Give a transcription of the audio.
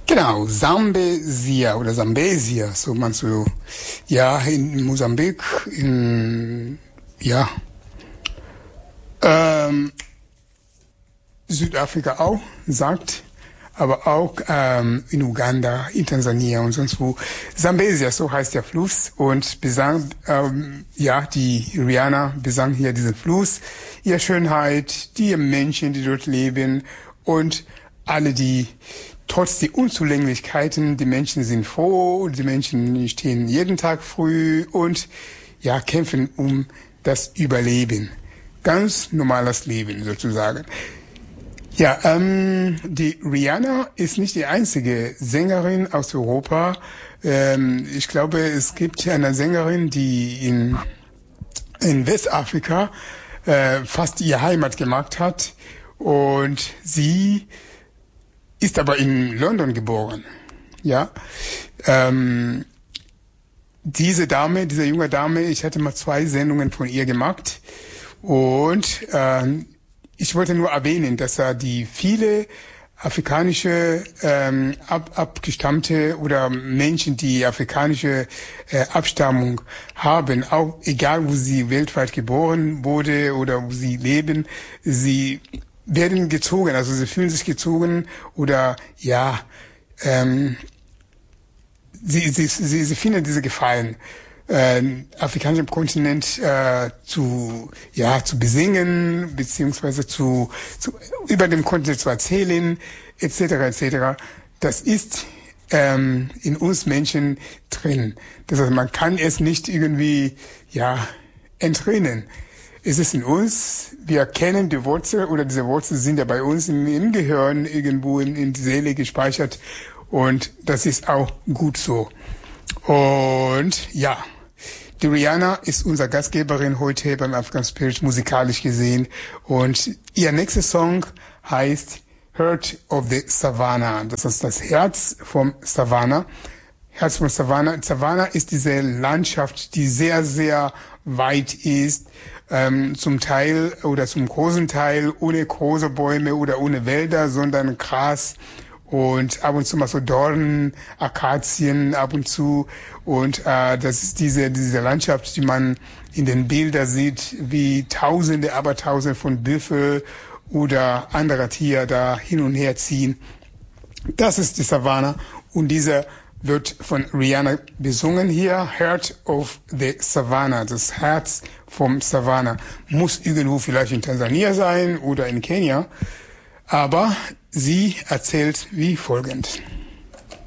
Genau, Sambesia oder Sambesia, so man so, ja, in Mosambik, ähm, Südafrika auch, sagt, aber auch in Uganda, in Tansania und sonst wo. Sambesia, so heißt der Fluss und besang, die Rihanna besang hier diesen Fluss, ihre Schönheit, die Menschen, die dort leben und alle die trotz der Unzulänglichkeiten, die Menschen sind froh, die Menschen stehen jeden Tag früh und ja, kämpfen um das Überleben. Ganz normales Leben sozusagen. Ja, die Rihanna ist nicht die einzige Sängerin aus Europa. Ich glaube, es gibt eine Sängerin, die in Westafrika fast ihre Heimat gemacht hat und sie ist aber in London geboren. Ja, diese junge Dame, ich hatte mal 2 Sendungen von ihr gemacht und ich wollte nur erwähnen, dass die viele afrikanische abgestammte oder Menschen, die afrikanische Abstammung haben, auch egal wo sie weltweit geboren wurde oder wo sie leben, sie werden gezogen, also sie fühlen sich gezogen oder ja, sie finden diese Gefallen, afrikanischen Kontinent zu besingen beziehungsweise zu über dem Kontinent zu erzählen etc. etc. Das ist in uns Menschen drin. Das heißt, man kann es nicht irgendwie entrinnen. Es ist in uns, wir kennen die Wurzel oder diese Wurzeln sind ja bei uns im Gehirn irgendwo in die Seele gespeichert und das ist auch gut so. Und ja, die Rihanna ist unsere Gastgeberin heute beim African Spirit musikalisch gesehen und ihr nächster Song heißt Heart of the Savannah. Das ist das Herz vom Savannah. Herz von Savannah. Savannah ist diese Landschaft, die sehr, sehr weit ist, zum Teil oder zum großen Teil ohne große Bäume oder ohne Wälder, sondern Gras und ab und zu mal so Dornen, Akazien ab und zu und das ist diese Landschaft, die man in den Bildern sieht, wie Tausende, aber Tausende von Büffel oder anderer Tiere da hin und her ziehen. Das ist die Savannah und diese wird von Rihanna besungen hier, Heart of the Savannah, das Herz vom Savannah. Muss irgendwo vielleicht in Tansania sein oder in Kenia, aber sie erzählt wie folgend.